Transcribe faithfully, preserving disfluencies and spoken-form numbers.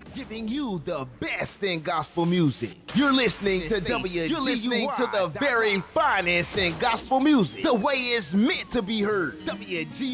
giving you the best in gospel music. You're listening to W G U Y. You're listening to the very finest in gospel music, the way it's meant to be heard. W G U Y.